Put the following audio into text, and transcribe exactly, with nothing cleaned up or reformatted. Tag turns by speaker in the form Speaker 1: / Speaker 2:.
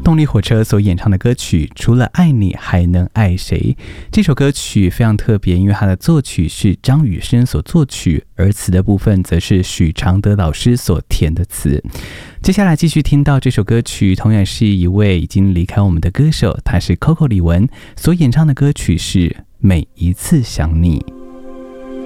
Speaker 1: 动力火车所演唱的歌曲《除了爱你还能爱谁》。这首歌曲非常特别，因为它的作曲是张雨生所作曲，而词的部分则是许常德老师所填的词。接下来继续听到这首歌曲，同样是一位已经离开我们的歌手，他是 Coco 李玟所演唱的歌曲是《每一次想你》。